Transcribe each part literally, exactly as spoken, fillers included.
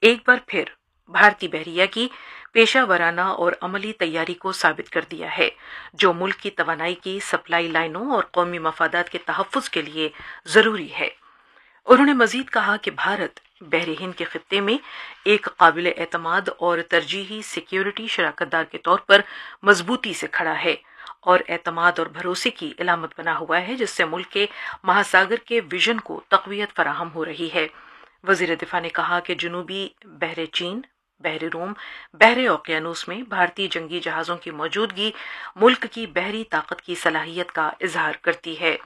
ایک بار پھر بھارتی بحریہ کی پیشہ ورانہ اور عملی تیاری کو ثابت کر دیا ہے، جو ملک کی توانائی کی سپلائی لائنوں اور قومی مفادات کے تحفظ کے لیے ضروری ہے۔ انہوں نے مزید کہا کہ بھارت بحر ہند کے خطے میں ایک قابل اعتماد اور ترجیحی سیکیورٹی شراکت دار کے طور پر مضبوطی سے کھڑا ہے اور اعتماد اور بھروسے کی علامت بنا ہوا ہے، جس سے ملک کے مہاساگر کے ویژن کو تقویت فراہم ہو رہی ہے۔ وزیر دفاع نے کہا کہ جنوبی بحر چین، بحر روم، بحر اوقیانوس میں بھارتی جنگی جہازوں کی موجودگی ملک کی بحری طاقت کی صلاحیت کا اظہار کرتی ہے۔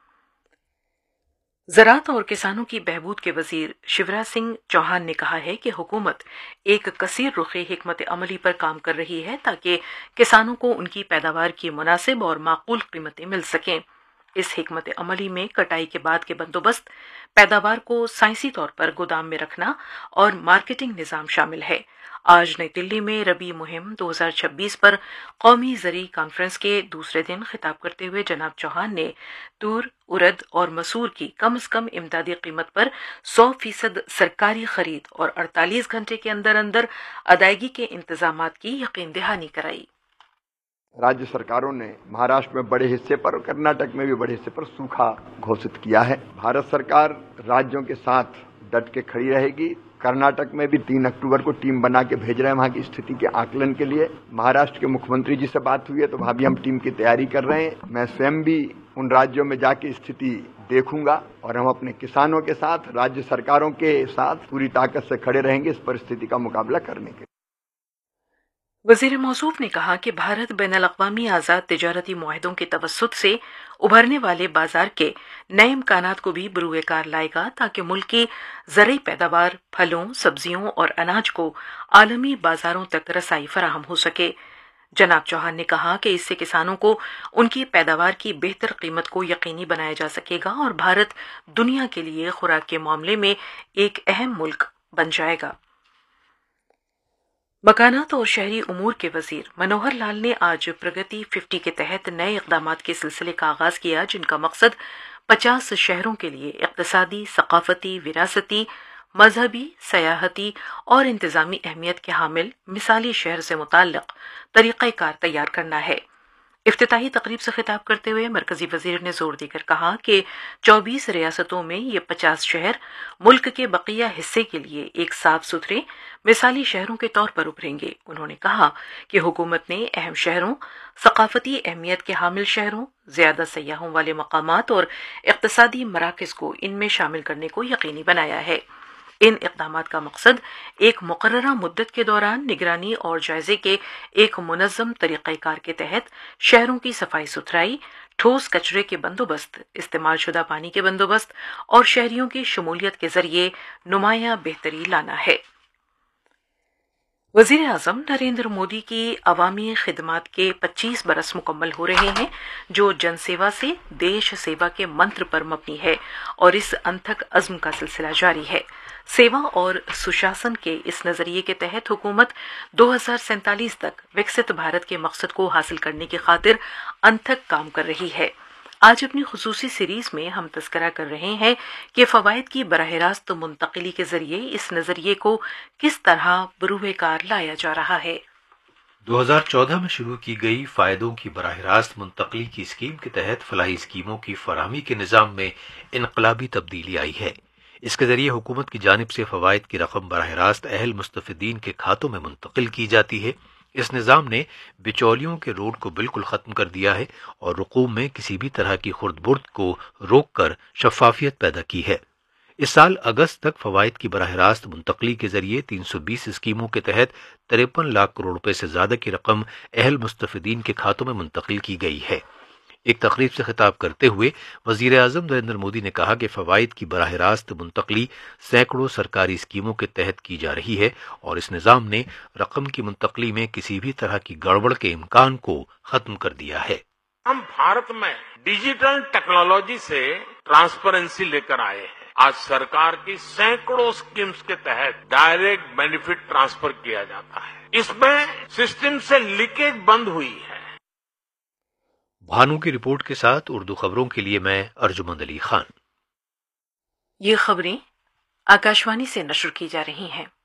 زراعت اور کسانوں کی بہبود کے وزیر شیوراج سنگھ چوہان نے کہا ہے کہ حکومت ایک کثیر رخی حکمت عملی پر کام کر رہی ہے تاکہ کسانوں کو ان کی پیداوار کی مناسب اور معقول قیمتیں مل سکیں۔ اس حکمت عملی میں کٹائی کے بعد کے بندوبست، پیداوار کو سائنسی طور پر گودام میں رکھنا اور مارکیٹنگ نظام شامل ہے۔ آج نئی دلی میں ربیع مہم دو ہزار چھبیس پر قومی زرعی کانفرنس کے دوسرے دن خطاب کرتے ہوئے جناب چوہان نے تور، ارد اور مسور کی کم از کم امدادی قیمت پر سو فیصد سرکاری خرید اور اڑتالیس گھنٹے کے اندر اندر ادائیگی کے انتظامات کی یقین دہانی کرائی۔ राज्य सरकारों ने महाराष्ट्र में बड़े हिस्से पर और कर्नाटक में भी बड़े हिस्से पर सूखा घोषित किया है। भारत सरकार राज्यों के साथ डट के खड़ी रहेगी। कर्नाटक में भी तीन अक्टूबर को टीम बना के भेज रहे हैं वहाँ की स्थिति के आकलन के लिए। महाराष्ट्र के मुख्यमंत्री जी से बात हुई है तो वहाँ भी हम टीम की तैयारी कर रहे हैं। मैं स्वयं भी उन राज्यों में जाके स्थिति देखूंगा और हम अपने किसानों के साथ, राज्य सरकारों के साथ पूरी ताकत से खड़े रहेंगे इस परिस्थिति का मुकाबला करने के लिए। वजीर मौसूफ ने कहा कि भारत बैनुल-अक़वामी आज़ाद तिजारती मुआहदों के तवस्सुत से उभरने वाले बाजार के नए इम्कानात को भी बरूए कार लाएगा ताकि मुल्क की ज़रई पैदावार, फलों, सब्जियों और अनाज को आलमी बाजारों तक रसाई फराहम हो सके। जनाब चौहान ने कहा कि इससे किसानों को उनकी पैदावार की बेहतर कीमत को यकीनी बनाया जा सकेगा और भारत दुनिया के लिए खुराक के मामले में एक अहम मुल्क बन जाएगा। मकानात और शहरी उमूर के वजीर मनोहर लाल ने आज प्रगति पचास के तहत नए इक़दामात के सिलसिले का आगाज किया, जिनका मकसद पचास शहरों के लिए इक़्तिसादी, सक़ाफ़ती, विरासती, मजहबी, सयाहती और इंतज़ामी अहमियत के हामिल मिसाली शहर से मुताल्लिक़ तरीक़ाकार तैयार करना है। इफ्तिताही तकरीब से खिताब करते हुए मरकजी वजीर ने जोर देकर कहा कि चौबीस रियासतों में ये पचास शहर मुल्क के बकिया हिस्से के लिए एक साफ सुथरे मिसाली शहरों के तौर पर उभरेंगे। उन्होंने कहा कि हुकूमत ने अहम शहरों, सकाफती अहमियत के हामिल शहरों, ज्यादा सयाहों वाले मकामात और इक़्तिसादी मराकज़ को इनमें शामिल करने को यकीनी बनाया है। इन इक़दामात का मकसद एक मुकर्ररा मुद्दत के दौरान निगरानी और जायजे के एक मुनज़्ज़म तरीक़ाकार के तहत शहरों की सफाई सुथराई, ठोस कचरे के बंदोबस्त, इस्तेमाल शुदा पानी के बंदोबस्त और शहरियों की शमूलियत के जरिए नुमाया बेहतरी लाना है। वज़ीर आज़म नरेंद्र मोदी की अवामी खिदमत के पच्चीस बरस मुकम्मल हो रहे हैं, जो जनसेवा से देश सेवा के मंत्र पर मबनी है और इस अनथक अज़्म का सिलसिला जारी है। सेवा और सुशासन के इस नजरिए के तहत हुकूमत दो हज़ार सैंतालीस तक विकसित भारत के मकसद को हासिल करने की खातिर अनथक काम कर रही है। आज अपनी खुसूसी सीरीज में हम तस्करा कर रहे हैं कि फवायद की बराह रास्त मुंतकिली के जरिए इस नजरिए को किस तरह बरूए कार लाया जा रहा है। दो हज़ार चौदह में शुरू की गई फायदों की बराह रास्त मुंतकिली की स्कीम के तहत फलाही स्कीमों की फराहमी के निज़ाम में इनकलाबी तब्दीली आई है। इसके जरिए हुकूमत की जानिब से फवायद की रकम बराह रास्त अहल मुस्तफ़िदीन के खातों में मुंतकिल की जाती है। इस निज़ाम ने बिचौलियों के रोड को बिल्कुल ख़त्म कर दिया है और रुकूम में किसी भी तरह की खुर्द बुर्द को रोक कर शफाफियत पैदा की है। इस साल अगस्त तक फवायद की बराह रास्त मुंतकली के जरिए तीन सौ बीस स्कीमों के तहत तिरपन लाख करोड़ रुपए से ज्यादा की रकम अहल मुस्तफ़िदीन के खातों में मुंतकिल की गई है। एक तकरीब से खिताब करते हुए वजीर आज़म नरेंद्र मोदी ने कहा कि फवायद की बराह रास्त मुंतकली सैकड़ों सरकारी स्कीमों के तहत की जा रही है और इस निज़ाम ने रकम की मुंतकली में किसी भी तरह की गड़बड़ के इम्कान को खत्म कर दिया है। हम भारत में डिजिटल टेक्नोलॉजी से ट्रांसपेरेंसी लेकर आए हैं। आज सरकार की सैकड़ों स्कीम्स के तहत डायरेक्ट बेनिफिट ट्रांसफर किया जाता है। इसमें सिस्टम से लीकेज बंद हुई है। भानु की रिपोर्ट के साथ उर्दू खबरों के लिए मैं अर्जुमंद अली खान। ये खबरें आकाशवाणी से नशर की जा रही हैं।